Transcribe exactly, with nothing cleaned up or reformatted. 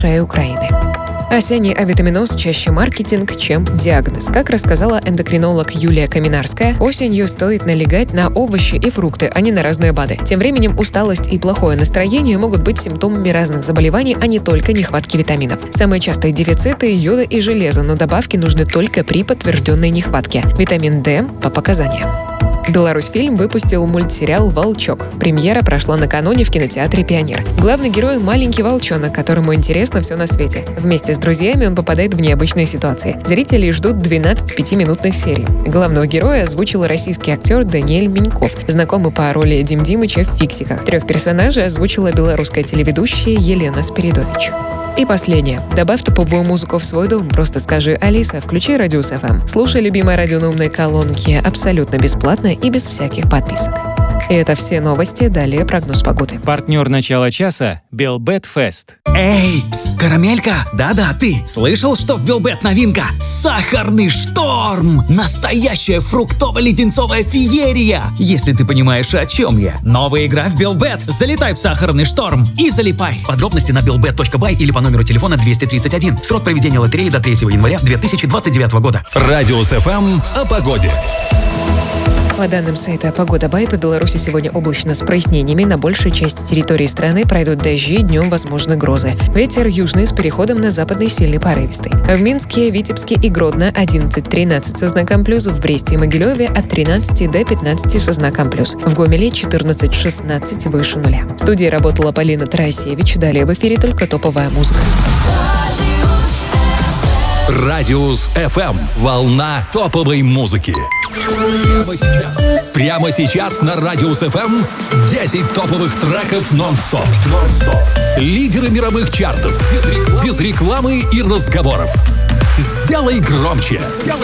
Украины. Осенний авитаминоз чаще маркетинг, чем диагноз. Как рассказала эндокринолог Юлия Каминарская, осенью стоит налегать на овощи и фрукты, а не на разные БАДы. Тем временем усталость и плохое настроение могут быть симптомами разных заболеваний, а не только нехватки витаминов. Самые частые дефициты – йода и железа, но добавки нужны только при подтвержденной нехватке. Витамин D по показаниям. Беларусьфильм выпустил мультсериал «Волчок». Премьера прошла накануне в кинотеатре «Пионер». Главный герой – маленький волчонок, которому интересно все на свете. Вместе с друзьями он попадает в необычные ситуации. Зрители ждут двенадцать пятиминутных серий. Главного героя озвучил российский актер Даниэль Миньков, знакомый по роли Дим Димыча в «Фиксиках». Трех персонажей озвучила белорусская телеведущая Елена Спиридович. И последнее. Добавь топовую музыку в свой дом. Просто скажи: «Алиса, включи Радиус эф эм». Слушай любимое радио на умной колонке абсолютно бесплатно и без всяких подписок. И это все новости. Далее прогноз погоды. Партнер начала часа – Белбет Фест. Эй, пс, карамелька, да-да, ты слышал, что в Белбет новинка? Сахарный шторм! Настоящая фруктово-леденцовая феерия! Если ты понимаешь, о чем я. Новая игра в Белбет. Залетай в сахарный шторм и залипай. Подробности на белбет точка бай или по номеру телефона двести тридцать один. Срок проведения лотереи до третьего января две тысячи двадцать девятого года. Радиус эф эм о погоде. По данным сайта «Погода Бай», по Беларуси сегодня облачно с прояснениями. На большей части территории страны пройдут дожди, днем возможны грозы. Ветер южный с переходом на западный сильный порывистый. В Минске, Витебске и Гродно одиннадцать-тринадцать со знаком плюс, в Бресте и Могилеве от тринадцати до пятнадцати со знаком плюс. В Гомеле четырнадцать-шестнадцать выше нуля. В студии работала Полина Тарасевич. Далее в эфире только топовая музыка. Радиус эф эм. Волна топовой музыки. Прямо сейчас. Прямо сейчас на Радиус эф эм десять топовых треков нон-стоп. нон-стоп. Лидеры мировых чартов. Без рекламы, без рекламы и разговоров. Сделай громче.